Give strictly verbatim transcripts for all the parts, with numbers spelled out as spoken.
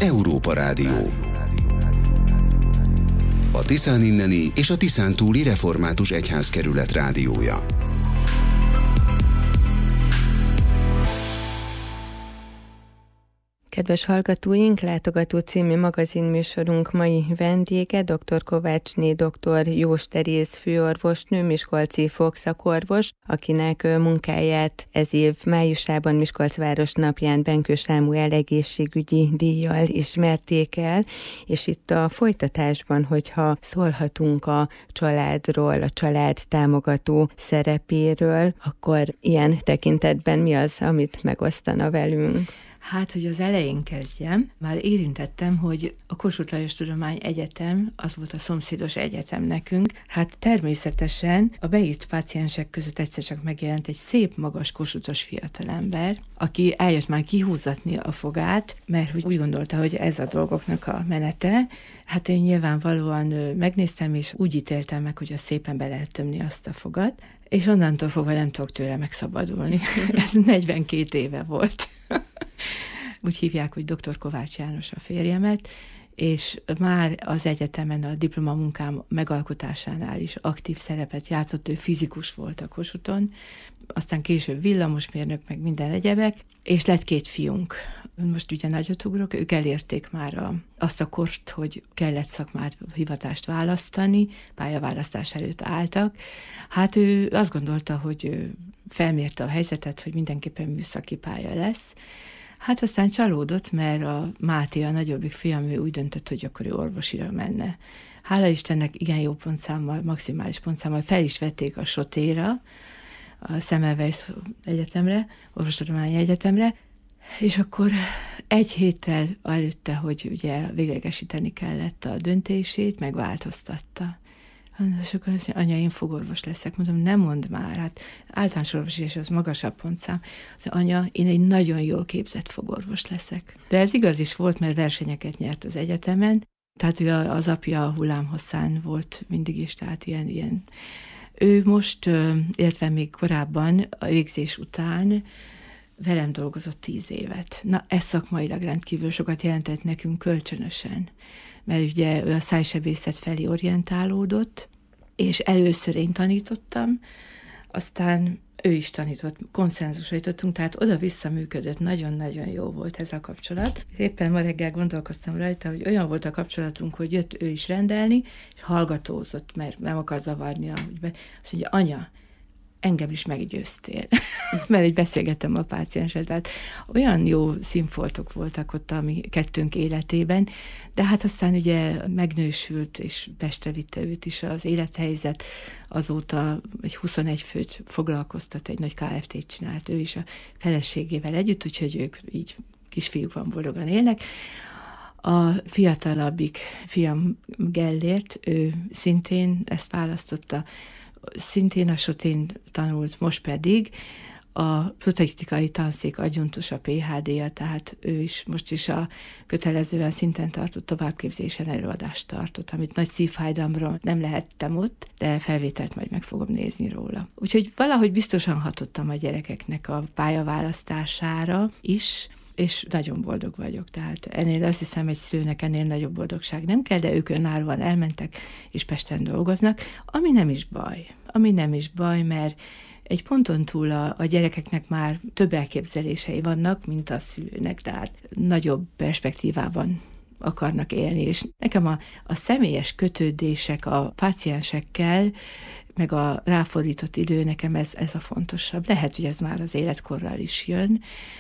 Európa Rádió. A Tiszán inneni és a Tiszán túli református egyházkerület rádiója. Kedves hallgatóink, Látogató című magazinműsorunk mai vendége dr. Kovácsné dr. Jós Teréz főorvosnő, miskolci fogszakorvos, akinek munkáját ez év májusában Miskolc város napján Benkő Sámuel egészségügyi díjjal ismerték el, és itt a folytatásban, hogyha szólhatunk a családról, a család támogató szerepéről, akkor ilyen tekintetben mi az, amit megosztana velünk? Hát, hogy az elején kezdjem, már érintettem, hogy a Kossuth Lajos Tudományegyetem, az volt a szomszédos egyetem nekünk, hát természetesen a beírt páciensek között egyszer csak megjelent egy szép, magas, kossuthos fiatalember, aki eljött már kihúzatni a fogát, mert úgy gondolta, hogy ez a dolgoknak a menete. Hát én nyilvánvalóan megnéztem, és úgy ítéltem meg, hogy az szépen be lehet tömni azt a fogat, és onnantól fogva nem tudok tőle megszabadulni. Ez negyvenkét éve volt. Úgy hívják, hogy doktor Kovács János a férjemet, és már az egyetemen a diplomamunkám megalkotásánál is aktív szerepet játszott, ő fizikus volt a Kossuthon, aztán később villamosmérnök, meg minden egyebek, és lett két fiunk. Most ugye nagyot ugrok, ők elérték már a, azt a kort, hogy kellett szakmát, hivatást választani, pályaválasztás előtt álltak. Hát ő azt gondolta, hogy felmérte a helyzetet, hogy mindenképpen műszaki pálya lesz. Hát aztán csalódott, mert a Máté, a nagyobbik fiam, ő úgy döntött, hogy akkor ő orvosira menne. Hála Istennek igen jó pontszámmal, maximális pontszámmal fel is vették a Sotéra, a Semmelweis Egyetemre, Orvostudományi Egyetemre, és akkor egy héttel előtte, hogy ugye véglegesíteni kellett a döntését, megváltoztatta. És akkor azt mondja, anya, én fogorvos leszek. Mondom, nem mondd már, hát általános orvos, és az magasabb pontszám. Azt mondja, anya, én egy nagyon jól képzett fogorvos leszek. De ez igaz is volt, mert versenyeket nyert az egyetemen, tehát ő az apja a hullámhosszán volt mindig is, tehát ilyen, ilyen. Ő most, illetve még korábban, a végzés után velem dolgozott tíz évet. Na, ez szakmailag rendkívül sokat jelentett nekünk kölcsönösen, mert ugye ő a szájsebészet felé orientálódott, és először én tanítottam, aztán ő is tanított, konszenzusra jutottunk, tehát oda-vissza működött, nagyon-nagyon jó volt ez a kapcsolat. Éppen ma reggel gondolkoztam rajta, hogy olyan volt a kapcsolatunk, hogy jött ő is rendelni, és hallgatózott, mert nem akar zavarni, ahogy be. Azt mondja, anya, engem is meggyőztél, mert így beszélgettem a pácienssel, tehát olyan jó színfoltok voltak ott a mi kettőnk életében, de hát aztán ugye megnősült, és Pestre vitte őt is az élethelyzet, azóta egy huszonegy főt foglalkoztat, egy nagy ká ef té-t csinált ő is a feleségével együtt, úgyhogy ők így kisfiúk van, boldogan élnek. A fiatalabbik fiam Gellért, ő szintén ezt választotta, szintén a Sotén tanult, most pedig a protetikai tanszék adjunktusa pé há dé-ja, tehát ő is most is a kötelezően szinten tartott továbbképzésen előadást tartott, amit nagy szívfájdalomról nem lehettem ott, de felvételt majd meg fogom nézni róla. Úgyhogy valahogy biztosan hatottam a gyerekeknek a pályaválasztására is, és nagyon boldog vagyok. Tehát ennél azt hiszem, egy szülőnek ennél nagyobb boldogság nem kell, de ők önállóan elmentek, és Pesten dolgoznak, ami nem is baj. Ami nem is baj, mert egy ponton túl a, a gyerekeknek már több elképzelései vannak, mint a szülőnek, tehát nagyobb perspektívában akarnak élni, és nekem a, a személyes kötődések a páciensekkel, meg a ráfordított idő, nekem ez, ez a fontosabb. Lehet, hogy ez már az életkorral is jön,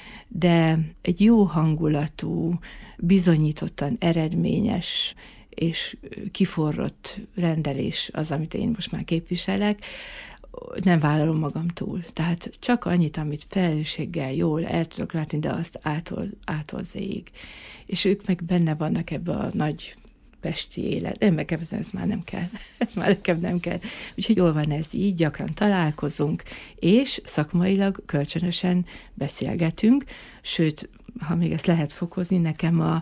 de egy jó hangulatú, bizonyítottan eredményes és kiforrott rendelés az, amit én most már képviselek, nem vállalom magam túl. Tehát csak annyit, amit felelősséggel jól el tudok látni, de azt ától, ától zéig. És ők meg benne vannak ebbe a nagy pesti élet. Nem, nekem ez már nem kell. Ez már nekem nem kell. Úgyhogy jól van ez így, gyakran találkozunk, és szakmailag kölcsönösen beszélgetünk, sőt, ha még ezt lehet fokozni, nekem a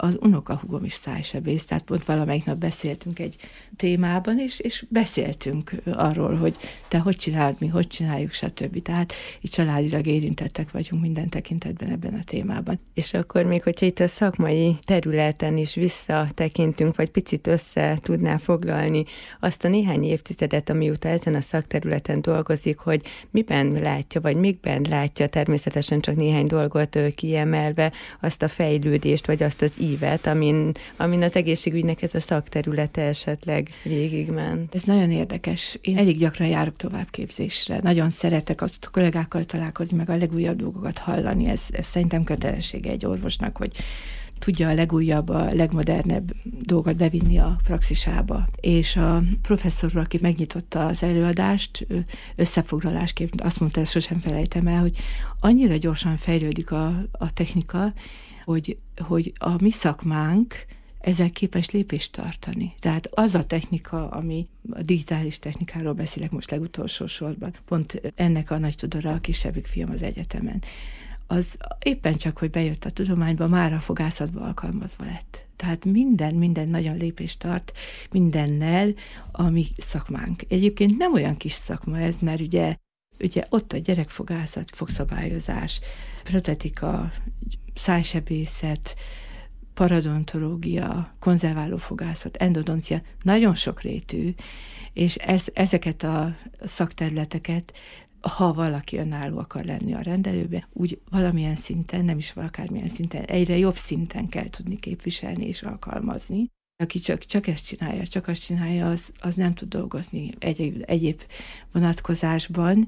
az unokahúgom is szájsebész, tehát pont valamelyik nap beszéltünk egy témában, és, és beszéltünk arról, hogy te hogy csinálod, mi hogy csináljuk, stb. Tehát itt családilag érintettek vagyunk minden tekintetben ebben a témában. És akkor még, hogyha itt a szakmai területen is visszatekintünk, vagy picit össze tudná foglalni azt a néhány évtizedet, amióta ezen a szakterületen dolgozik, hogy miben látja, vagy mikben látja, természetesen csak néhány dolgot kiemelve, azt a fejlődést, vagy azt az ívet, amin, amin az egészségügynek ez a szakterülete esetleg végigment. Ez nagyon érdekes. Én elég gyakran járok továbbképzésre. Nagyon szeretek azt a kollégákkal találkozni, meg a legújabb dolgokat hallani. Ez, ez szerintem kötelessége egy orvosnak, hogy tudja a legújabb, a legmodernebb dolgot bevinni a praxisába. És a professzor, aki megnyitotta az előadást, összefoglalásként azt mondta, ezt sosem felejtem el, hogy annyira gyorsan fejlődik a, a technika, hogy, hogy a mi szakmánk ezzel képes lépést tartani. Tehát az a technika, ami a digitális technikáról beszélek most legutolsó sorban, pont ennek a nagy tudora a kisebbik fiam az egyetemen, az éppen csak, hogy bejött a tudományba, már a fogászatba alkalmazva lett. Tehát minden, minden nagyon lépést tart mindennel a mi szakmánk. Egyébként nem olyan kis szakma ez, mert ugye, ugye ott a gyerekfogászat, fogszabályozás, protetika, szájsebészet, paradontológia, konzerválófogászat, endodoncia, nagyon sokrétű, és ez, ezeket a szakterületeket, ha valaki önálló akar lenni a rendelőbe, úgy valamilyen szinten, nem is akármilyen szinten, egyre jobb szinten kell tudni képviselni és alkalmazni. Aki csak, csak ezt csinálja, csak azt csinálja, az, az nem tud dolgozni egyéb, egyéb vonatkozásban,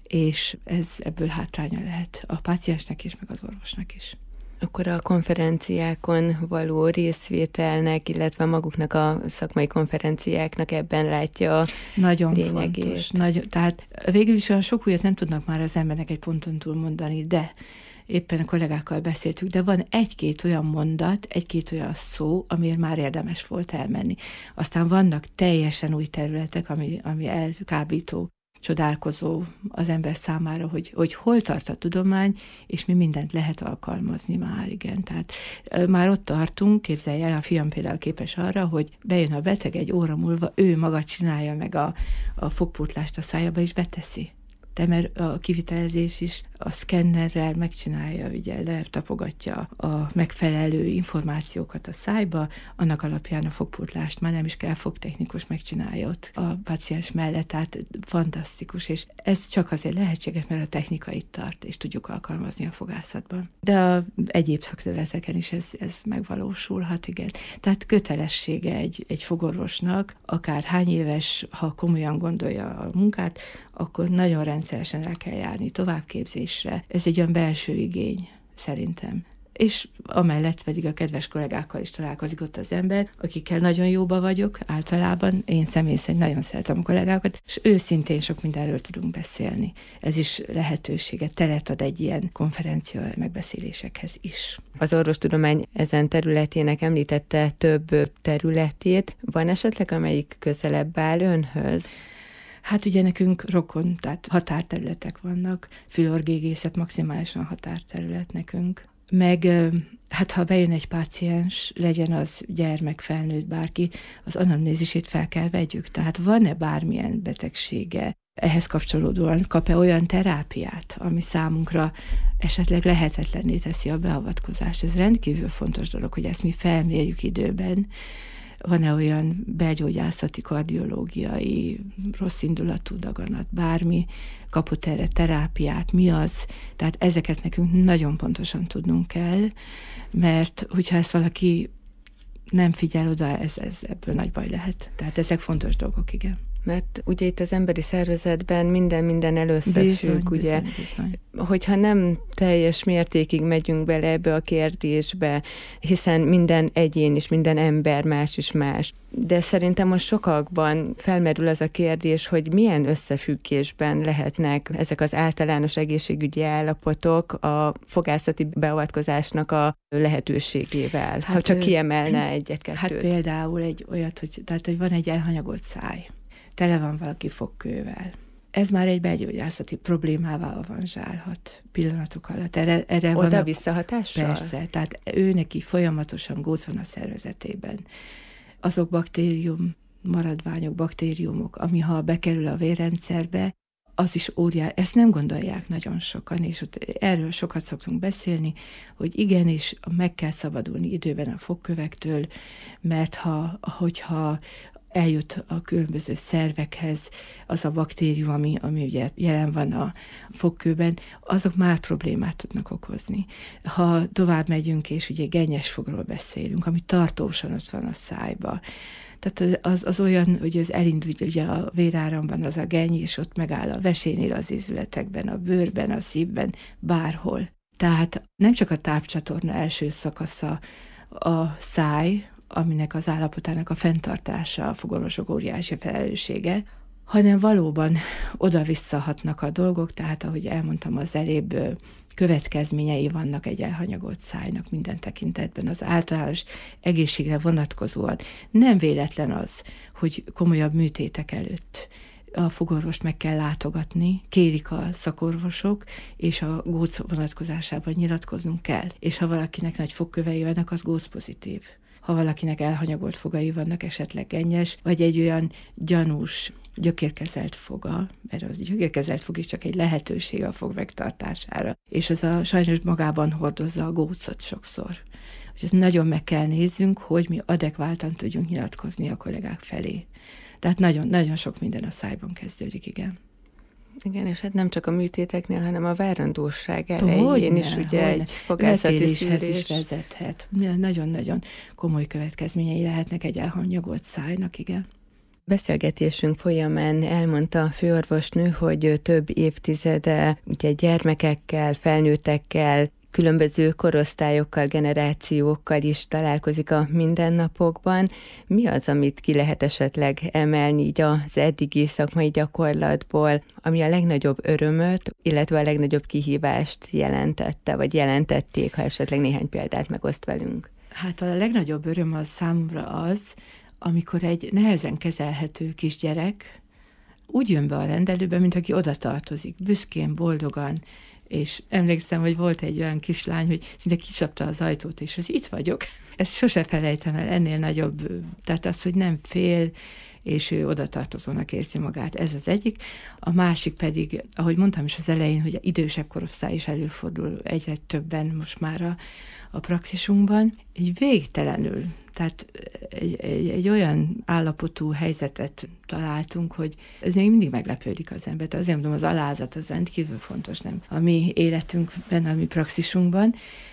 és ez ebből hátránya lehet a páciensnek is, meg az orvosnak is. Akkor a konferenciákon való részvételnek, illetve maguknak a szakmai konferenciáknak ebben látja a nagyon lényegét. Fontos. Nagyon, tehát végül is olyan sok újat nem tudnak már az embernek egy ponton túl mondani, de éppen a kollégákkal beszéltük, de van egy-két olyan mondat, egy-két olyan szó, amiért már érdemes volt elmenni. Aztán vannak teljesen új területek, ami, ami elkábító, csodálkozó az ember számára, hogy, hogy hol tart a tudomány, és mi mindent lehet alkalmazni már, igen. Tehát már ott tartunk, képzelj el, a fiam például képes arra, hogy bejön a beteg egy óra múlva, ő maga csinálja meg a, a fogpótlást a szájába, és beteszi. De mert a kivitelezés is a szkennerrel megcsinálja, ugye letapogatja a megfelelő információkat a szájba, annak alapján a fogpótlást már nem is kell, fogtechnikus megcsinálja ott a páciens mellett, tehát fantasztikus, és ez csak azért lehetséges, mert a technika itt tart, és tudjuk alkalmazni a fogászatban. De a egyéb szakterületeken is ez, ez megvalósulhat, igen. Tehát kötelessége egy, egy fogorvosnak, akár hány éves, ha komolyan gondolja a munkát, akkor nagyon rendszeresen el kell járni továbbképzésre. Ez egy olyan belső igény, szerintem. És amellett pedig a kedves kollégákkal is találkozik ott az ember, akikkel nagyon jóba vagyok általában. Én személy szerint nagyon szeretem a kollégákat, és őszintén sok mindenről tudunk beszélni. Ez is lehetőséget, teret ad egy ilyen konferencia megbeszélésekhez is. Az orvostudomány ezen területének említette több területét. Van esetleg, amelyik közelebb áll önhöz? Hát ugye nekünk rokon, tehát határterületek vannak, fülorgégészet maximálisan határterület nekünk. Meg hát ha bejön egy páciens, legyen az gyermek, felnőtt, bárki, az anamnézisét fel kell vegyük. Tehát van-e bármilyen betegsége, ehhez kapcsolódóan kap-e olyan terápiát, ami számunkra esetleg lehetetlenné teszi a beavatkozást. Ez rendkívül fontos dolog, hogy ezt mi felmérjük időben. Van-e olyan belgyógyászati, kardiológiai, rossz indulatú daganat, bármi, kapott erre terápiát, mi az? Tehát ezeket nekünk nagyon pontosan tudnunk kell, mert hogyha ezt valaki nem figyel oda, ez, ez ebből nagy baj lehet. Tehát ezek fontos dolgok, igen. Mert ugye itt az emberi szervezetben minden-minden először függ, ugye, bizony, bizony. Hogyha nem teljes mértékig megyünk bele ebbe a kérdésbe, hiszen minden egyén és minden ember más is más. De szerintem most sokakban felmerül az a kérdés, hogy milyen összefüggésben lehetnek ezek az általános egészségügyi állapotok a fogászati beavatkozásnak a lehetőségével, hát, ha csak kiemelne egyet-kettőt. Hát például egy olyat, hogy, tehát, hogy van egy elhanyagolt száj, tele van valaki fogkővel. ez már egy belgyógyászati problémává avanzsálhat pillanatok alatt. Erre, erre Oda visszahatással? Persze, tehát ő neki folyamatosan góc van a szervezetében. Azok baktérium maradványok, baktériumok, ami ha bekerül a vérrendszerbe, az is óriás, ezt nem gondolják nagyon sokan, és ott erről sokat szoktunk beszélni, hogy igenis meg kell szabadulni időben a fogkövektől, mert ha, hogyha eljut a különböző szervekhez az a baktérium, ami, ami ugye jelen van a fogkőben, azok már problémát tudnak okozni. Ha tovább megyünk, és ugye gennyes fogról beszélünk, ami tartósan ott van a szájba, tehát az, az olyan, hogy az elindul, ugye a véráramban az a genny, és ott megáll a vesénél, az ízületekben, a bőrben, a szívben, bárhol. Tehát nem csak a tápcsatorna első szakasza a száj, aminek az állapotának a fenntartása a fogorvosok óriási felelőssége, hanem valóban oda-visszahatnak a dolgok, tehát ahogy elmondtam, az elébb következményei vannak egy elhanyagolt szájnak minden tekintetben, az általános egészségre vonatkozóan. Nem véletlen az, hogy komolyabb műtétek előtt a fogorvost meg kell látogatni, kérik a szakorvosok, és a góc vonatkozásában nyilatkoznunk kell. És ha valakinek nagy fogkövei vannak, az góc pozitív. Ha valakinek elhanyagolt fogai vannak, esetleg gennyes, vagy egy olyan gyanús gyökérkezelt foga, mert az gyökérkezelt fog is csak egy lehetőség a fog megtartására, és az a sajnos magában hordozza a gócot sokszor. Úgyhogy nagyon meg kell nézzünk, hogy mi adekváltan tudjunk nyilatkozni a kollégák felé. Tehát nagyon, nagyon sok minden a szájban kezdődik, igen. Igen, és hát nem csak a műtéteknél, hanem a várandóság elején is ugye egy fogászati szűrés is vezethet. Nagyon-nagyon komoly következményei lehetnek egy elhanyagolt szájnak, igen. Beszélgetésünk folyamán elmondta a főorvosnő, hogy több évtizede ugye gyermekekkel, felnőttekkel, különböző korosztályokkal, generációkkal is találkozik a mindennapokban. Mi az, amit ki lehet esetleg emelni így az eddigi szakmai gyakorlatból, ami a legnagyobb örömöt, illetve a legnagyobb kihívást jelentette, vagy jelentették, ha esetleg néhány példát megoszt velünk? Hát a legnagyobb öröm az számomra az, amikor egy nehezen kezelhető kisgyerek úgy jön be a rendelőbe, mint aki oda tartozik, büszkén, boldogan, és emlékszem, hogy volt egy olyan kislány, hogy szinte kicsapta az ajtót, és az itt vagyok. Ezt sose felejtem el, ennél nagyobb, tehát az, hogy nem fél, és ő oda tartozónak érzi magát. Ez az egyik. A másik pedig, ahogy mondtam is az elején, hogy idősebb korosztály is előfordul egyre többen most már a, a praxisunkban. Egy végtelenül, tehát egy, egy, egy olyan állapotú helyzetet találtunk, hogy ez még mindig meglepődik az ember. Tehát azért mondom, az alázat az rendkívül fontos, nem? A mi életünkben, a mi praxisunkban.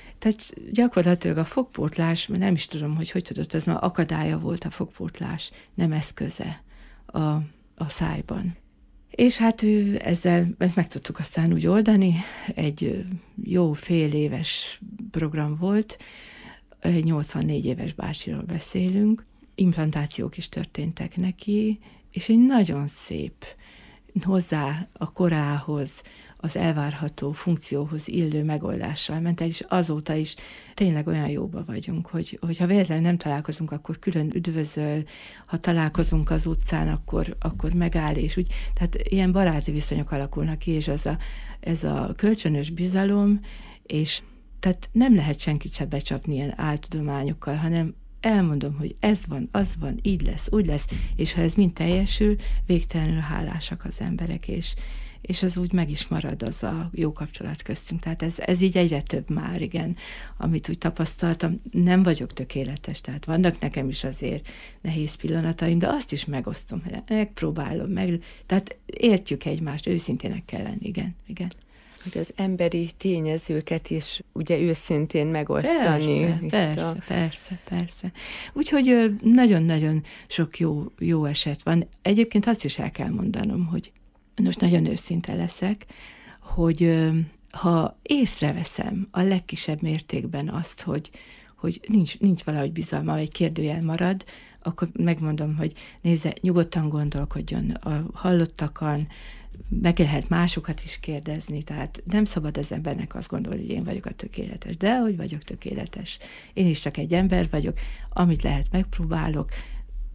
Tehát gyakorlatilag a fogpótlás, nem is tudom, hogy hogy tudott, ez már akadálya volt a fogpótlás, nem eszköze a, a szájban. És hát ezzel ezt meg tudtuk aztán úgy oldani, egy jó fél éves program volt, egy nyolcvannégy éves bácsiról beszélünk, implantációk is történtek neki, és egy nagyon szép, hozzá a korához, az elvárható funkcióhoz illő megoldással ment el, és azóta is tényleg olyan jóba vagyunk, hogy, hogy ha véletlenül nem találkozunk, akkor külön üdvözöl, ha találkozunk az utcán, akkor, akkor megáll, és úgy, tehát ilyen baráti viszonyok alakulnak ki, és az a, ez a kölcsönös bizalom, és tehát nem lehet senkit se becsapni ilyen áltudományokkal, hanem elmondom, hogy ez van, az van, így lesz, úgy lesz, és ha ez mind teljesül, végtelenül hálásak az emberek, és és az úgy meg is marad az a jó kapcsolat köztünk. Tehát ez, ez így egyre több már, igen, amit úgy tapasztaltam. Nem vagyok tökéletes, tehát vannak nekem is azért nehéz pillanataim, de azt is megosztom, hogy megpróbálom, meg, tehát értjük egymást, őszintének kell lenni, igen, igen. Hogy az emberi tényezőket is ugye őszintén megosztani. Persze, persze, a... persze, persze. Úgyhogy nagyon-nagyon sok jó, jó eset van. Egyébként azt is el kell mondanom, hogy most nagyon őszinte leszek, hogy ha észreveszem a legkisebb mértékben azt, hogy, hogy nincs, nincs valahogy bizalma, egy kérdőjel marad, akkor megmondom, hogy nézze, nyugodtan gondolkodjon a hallottakon, meg lehet másokat is kérdezni, tehát nem szabad az embernek azt gondolni, hogy én vagyok a tökéletes, de hogy vagyok tökéletes. Én is csak egy ember vagyok, amit lehet megpróbálok,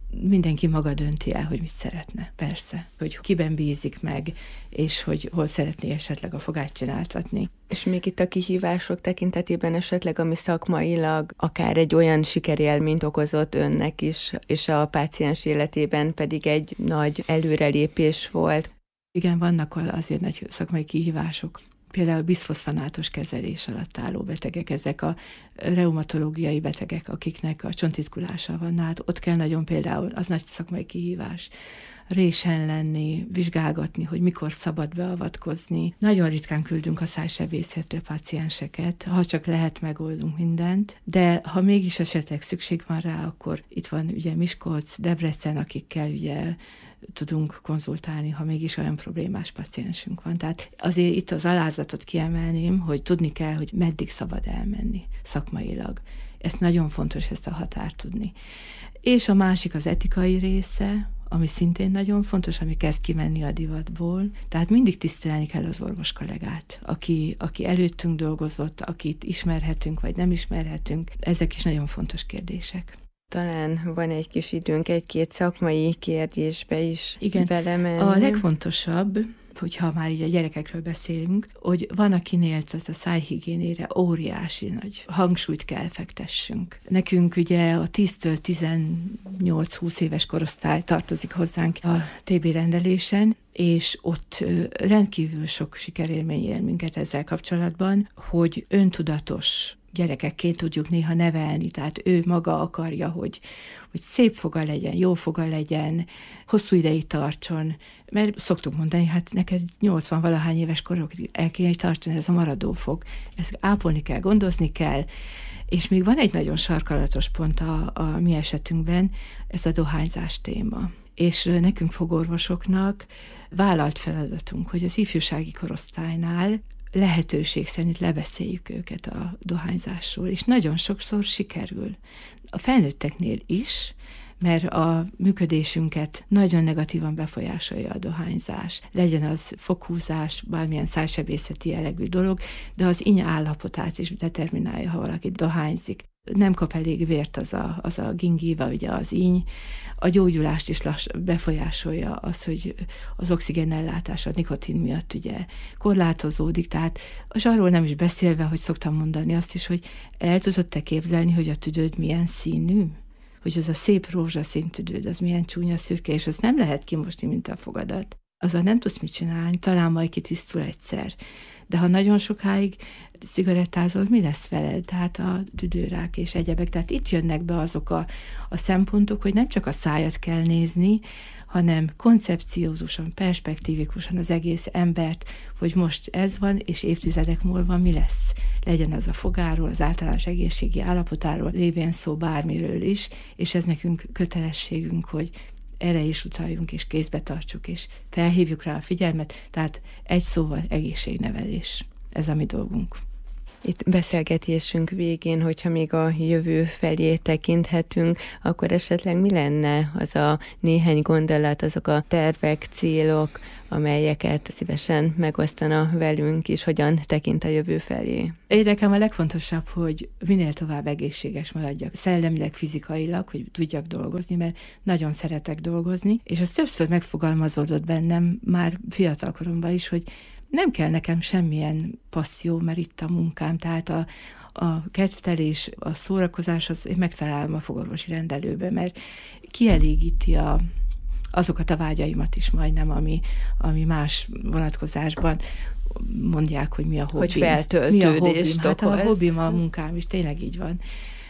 mindenki maga dönti el, hogy mit szeretne, persze. Hogy kiben bízik meg, és hogy hol szeretné esetleg a fogát csináltatni. És még itt a kihívások tekintetében esetleg, ami szakmailag akár egy olyan sikerélményt okozott önnek is, és a páciens életében pedig egy nagy előrelépés volt. Igen, vannak azért nagy szakmai kihívások. Például biszfoszfanátos kezelés alatt álló betegek, ezek a reumatológiai betegek, akiknek a csontritkulása van. Hát ott kell nagyon például, az nagy szakmai kihívás, résen lenni, vizsgálgatni, hogy mikor szabad beavatkozni. Nagyon ritkán küldünk a szájsebészetre pácienseket, ha csak lehet, megoldunk mindent, de ha mégis esetleg szükség van rá, akkor itt van ugye Miskolc, Debrecen, akikkel ugye tudunk konzultálni, ha mégis olyan problémás paciensünk van. Tehát azért itt az alázatot kiemelném, hogy tudni kell, hogy meddig szabad elmenni szakmailag. Ezt nagyon fontos, ezt a határt tudni. És a másik az etikai része, ami szintén nagyon fontos, ami kezd kimenni a divatból. Tehát mindig tisztelni kell az orvos kollégát, aki, aki előttünk dolgozott, akit ismerhetünk, vagy nem ismerhetünk. Ezek is nagyon fontos kérdések. Talán van egy kis időnk egy-két szakmai kérdésbe is Igen, belemenni. A legfontosabb, hogyha már így a gyerekekről beszélünk, hogy van, akinél a szájhigiénére óriási nagy hangsúlyt kell fektessünk. Nekünk ugye a tíztől tizennyolc-húsz éves korosztály tartozik hozzánk a té bé rendelésen, és ott rendkívül sok sikerélmény él minket ezzel kapcsolatban, hogy öntudatos gyerekekként tudjuk néha nevelni, tehát ő maga akarja, hogy, hogy szép foga legyen, jó foga legyen, hosszú ideig tartson, mert szoktuk mondani, hát neked nyolcvan valahány éves korokig el kéne tartani ez a maradó fog. Ezt ápolni kell, gondozni kell, és még van egy nagyon sarkalatos pont a, a mi esetünkben, ez a dohányzás téma. És nekünk fogorvosoknak vállalt feladatunk, hogy az ifjúsági korosztálynál lehetőség szerint lebeszéljük őket a dohányzásról, és nagyon sokszor sikerül. A felnőtteknél is, mert a működésünket nagyon negatívan befolyásolja a dohányzás. Legyen az foghúzás, bármilyen szájsebészeti jellegű dolog, de az íny állapotát is determinálja, ha valaki dohányzik. Nem kap elég vért az a, az a gingiva, ugye az íny. A gyógyulást is lass, befolyásolja az, hogy az oxigénellátás a nikotin miatt ugye korlátozódik, tehát és arról nem is beszélve, hogy szoktam mondani azt is, hogy el tudod-te képzelni, hogy a tüdőd milyen színű? Hogy az a szép rózsaszín tüdőd, az milyen csúnya szürke, és azt nem lehet kimosni, mint a fogadat. Azzal nem tudsz mit csinálni, talán majd kitisztul egyszer. De ha nagyon sokáig cigarettázol, mi lesz veled? Tehát a tüdőrák és egyebek. Tehát itt jönnek be azok a, a szempontok, hogy nem csak a szájat kell nézni, hanem koncepciózusan, perspektívikusan az egész embert, hogy most ez van, és évtizedek múlva mi lesz. Legyen az a fogáról, az általános egészségi állapotáról, lévén szó bármiről is, és ez nekünk kötelességünk, hogy erre is utaljunk, és kézbe tartsuk, és felhívjuk rá a figyelmet, tehát egy szóval egészségnevelés. Ez a mi dolgunk. Itt beszélgetésünk végén, hogyha még a jövő felé tekinthetünk, akkor esetleg mi lenne az a néhány gondolat, azok a tervek, célok, amelyeket szívesen megosztana velünk is, hogyan tekint a jövő felé? Én nekem a legfontosabb, hogy minél tovább egészséges maradjak, szellemileg, fizikailag, hogy tudjak dolgozni, mert nagyon szeretek dolgozni, és ez többször megfogalmazódott bennem már fiatalkoromban is, hogy nem kell nekem semmilyen passzió, mert itt a munkám, tehát a, a kedvtelés, a szórakozás, az én megtalálom a fogorvosi rendelőbe, mert kielégíti a, azokat a vágyaimat is majdnem, ami, ami más vonatkozásban mondják, hogy mi a hobbim. Hogy feltöltődést mi a hobbim. Hát a okoz. hobbim a munkám is, tényleg így van.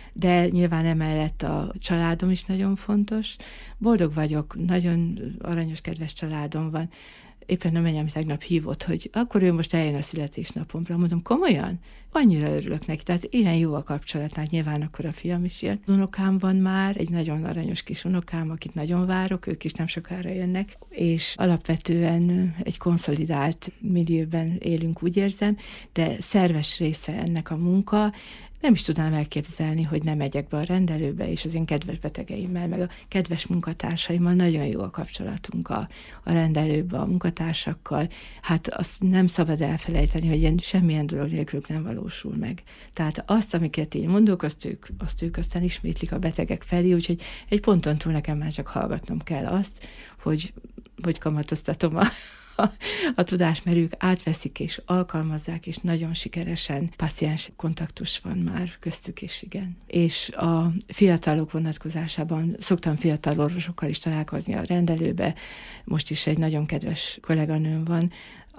De nyilván emellett a családom is nagyon fontos. Boldog vagyok, nagyon aranyos, kedves családom van. Éppen a menyem tegnap hívott, hogy akkor ő most eljön a születésnapomra. Mondom, komolyan? Annyira örülök neki. Tehát ilyen jó a kapcsolatnál, nyilván akkor a fiam is jön. Unokám van már, egy nagyon aranyos kis unokám, akit nagyon várok, ők is nem sokára jönnek, és alapvetően egy konszolidált millióben élünk, úgy érzem, de szerves része ennek a munka, nem is tudnám elképzelni, hogy nem megyek be a rendelőbe, és az én kedves betegeimmel, meg a kedves munkatársaimmal nagyon jó a kapcsolatunk a, a rendelőbe, a munkatársakkal. Hát azt nem szabad elfelejteni, hogy ilyen semmilyen dolog nélkülük nem valósul meg. Tehát azt, amiket így mondok, azt ők, azt ők aztán ismétlik a betegek felé, úgyhogy egy ponton túl nekem már csak hallgatnom kell azt, hogy, hogy kamatoztatom a A, a tudást, mert ők átveszik és alkalmazzák, és nagyon sikeresen páciens kontaktus van már köztük is, igen. És a fiatalok vonatkozásában szoktam fiatal orvosokkal is találkozni a rendelőbe. Most is egy nagyon kedves kolléganőm van,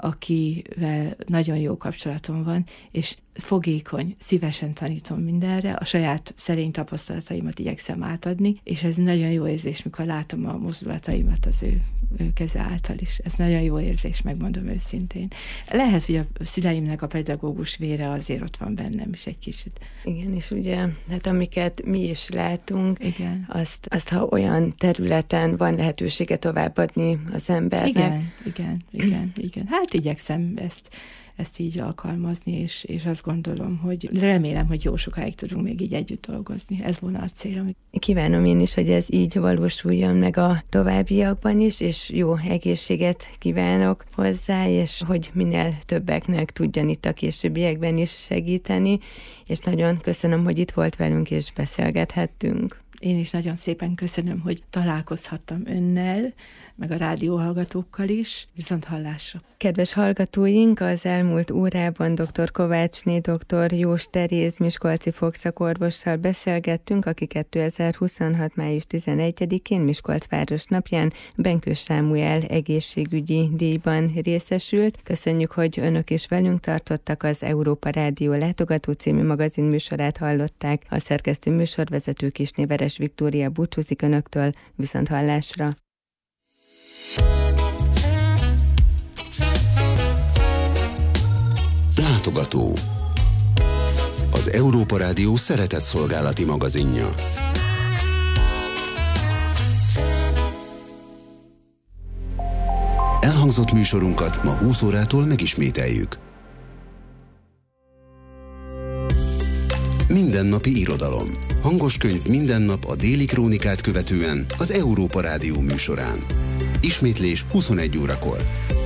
akivel nagyon jó kapcsolatom van, és fogékony, szívesen tanítom mindenre, a saját szerény tapasztalataimat igyekszem átadni, és ez nagyon jó érzés, mikor látom a mozdulataimat az ő, ő keze által is. Ez nagyon jó érzés, megmondom őszintén. Lehet, hogy a szüleimnek a pedagógus vére azért ott van bennem is egy kicsit. Igen, és ugye, hát amiket mi is látunk, igen. Azt, azt, ha olyan területen van lehetősége továbbadni az embernek. Igen, igen, igen, igen. Hát igyekszem ezt ezt így alkalmazni, és, és azt gondolom, hogy remélem, hogy jó sokáig tudunk még így együtt dolgozni. Ez volna a célom. Kívánom én is, hogy ez így valósuljon meg a továbbiakban is, és jó egészséget kívánok hozzá, és hogy minél többeknek tudjon itt a későbbiekben is segíteni, és nagyon köszönöm, hogy itt volt velünk, és beszélgethettünk. Én is nagyon szépen köszönöm, hogy találkozhattam önnel, meg a rádióhallgatókkal is, viszont hallásra. Kedves hallgatóink, az elmúlt órában dr. Kovácsné dr. Jós Teréz miskolci fogszakorvossal beszélgettünk, aki kétezer-huszonhat. május tizenegyedikén Miskolc városnapján Benkős Sámuel egészségügyi díjban részesült. Köszönjük, hogy önök is velünk tartottak, az Európa Rádió Látogató című magazin műsorát hallották. A szerkesztő műsorvezető Kisné Veres Viktória búcsúzik önöktől, viszont hallásra. Látogató. Az Európa Rádió szeretett szolgálati magazinja. Elhangzott műsorunkat ma húsz órától megismételjük. Mindennapi irodalom. Hangos könyv minden nap a Déli Krónikát követően az Európa Rádió műsorán. Ismétlés huszonegy órakor.